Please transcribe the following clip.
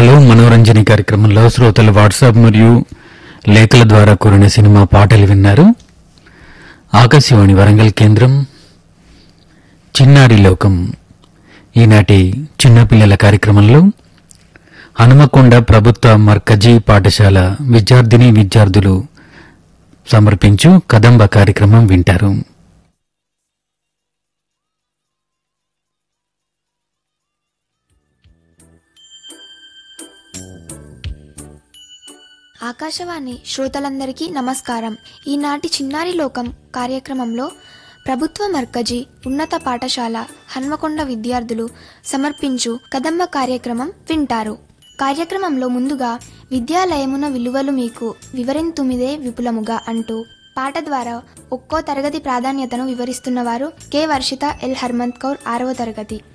Hello మనోరంజని కార్యక్రమంలో శ్రోతలు వాట్సాప్ మరియు లేఖల ద్వారా కోరిన సినిమా పాటలు విన్నారు. ఆకాశవాణి వరంగల్ కేంద్రం చిన్నారి లోకం ఈనాటి చిన్నపిల్లల కార్యక్రమంలో హనుమకొండ ప్రభుత్వ మర్కజీ పాఠశాల విద్యార్థులు సమర్పించు కదంబ కార్యక్రమం వింటారు. ఆకాశవాణి శ్రోతలందరికీ నమస్కారం. ఈనాటి చిన్నారి లోకం కార్యక్రమంలో ప్రభుత్వ మర్కజీ ఉన్నత పాఠశాల హన్మకొండ విద్యార్థులు సమర్పించు కదంబ కార్యక్రమం వింటారు. కార్యక్రమంలో ముందుగా విద్యాలయమున విలువలు మీకు వివరింతుమిదే విపులముగా అంటూ పాట ద్వారా ఒక్కో తరగతి ప్రాధాన్యతను వివరిస్తున్నవారు కె వర్షిత ఎల్ హర్మంత్ కౌర్ 6వ తరగతి.